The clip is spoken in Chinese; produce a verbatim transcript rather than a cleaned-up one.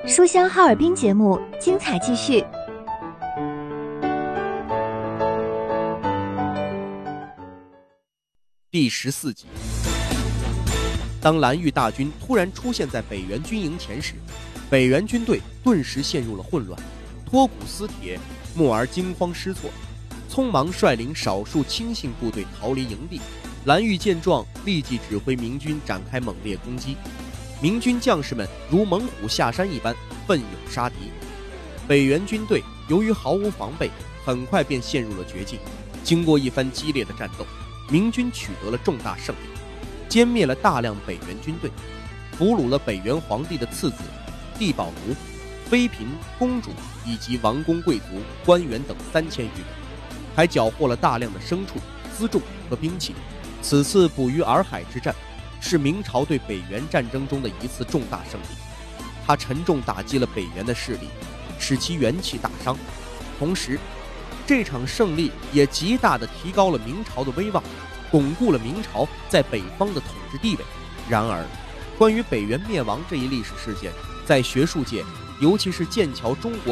书香哈尔滨节目精彩继续。 第十四集，当蓝玉大军突然出现在北原军营前时，北原军队顿时陷入了混乱，脱骨撕铁，木儿惊慌失措，匆忙率领少数亲信部队逃离营地。蓝玉见状，立即指挥明军展开猛烈攻击。明军将士们如猛虎下山一般，奋勇杀敌。北原军队由于毫无防备，很快便陷入了绝境。经过一番激烈的战斗，明军取得了重大胜利，歼灭了大量北原军队，俘虏了北原皇帝的次子、地保奴、妃嫔、公主以及王公贵族、官员等三千余人，还缴获了大量的牲畜、辎重和兵器。此次捕鱼洱海之战是明朝对北原战争中的一次重大胜利，它沉重打击了北原的势力，使其元气大伤。同时，这场胜利也极大地提高了明朝的威望，巩固了明朝在北方的统治地位。然而，关于北原灭亡这一历史事件，在学术界，尤其是剑桥中国